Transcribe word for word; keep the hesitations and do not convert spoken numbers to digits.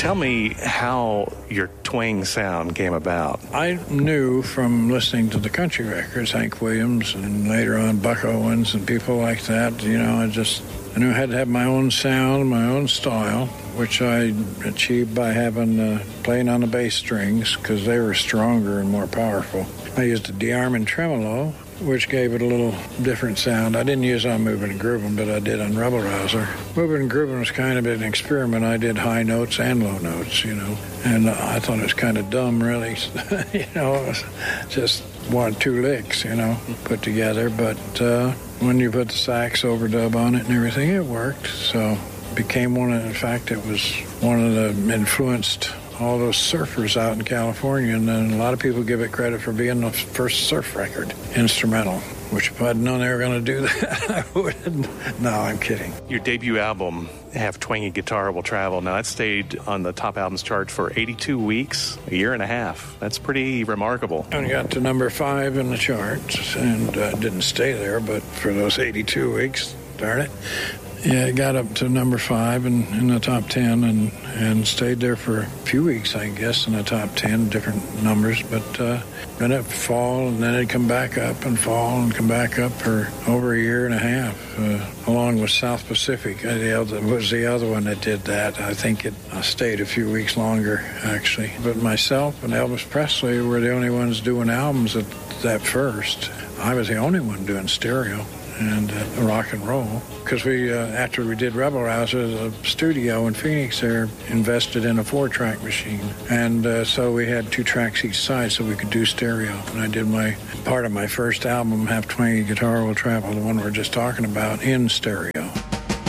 Tell me how your twang sound came about. I knew from listening to the country records, Hank Williams and later on Buck Owens and people like that, you know, I just I knew I had to have my own sound, my own style, which I achieved by having uh, playing on the bass strings because they were stronger and more powerful. I used a de-arming tremolo, which gave it a little different sound. I didn't use on Movin' and Groovin', but I did on Rebel Rouser. Movin' and Groovin' was kind of an experiment. I did high notes and low notes, you know, and uh, I thought it was kind of dumb, really. you know, it was just one, two licks, you know, put together. But uh, when you put the sax overdub on it and everything, it worked. So it became one of, in fact, it was one of the influenced all those surfers out in California, and then a lot of people give it credit for being the first surf record, instrumental, which if I'd known they were going to do that, I wouldn't. No, I'm kidding. Your debut album, Have Twangy Guitar Will Travel, now that stayed on the top albums chart for eighty-two weeks, a year and a half. That's pretty remarkable. And got to number five in the charts, and uh, didn't stay there, but for those eighty-two weeks, darn it. Yeah, it got up to number five in, in the top ten and, and stayed there for a few weeks, I guess, in the top ten, different numbers. But uh, then it'd fall, and then it'd come back up and fall and come back up for over a year and a half, uh, along with South Pacific. Uh, the other, was the other one that did that. I think it uh, stayed a few weeks longer, actually. But myself and Elvis Presley were the only ones doing albums at that first. I was the only one doing stereo and uh, rock and roll, because we, uh, after we did Rebel Rouser, the studio in Phoenix there invested in a four-track machine, and uh, so we had two tracks each side so we could do stereo. And I did my part of my first album, Have Twangy Guitar Will Travel, the one we're just talking about, in stereo.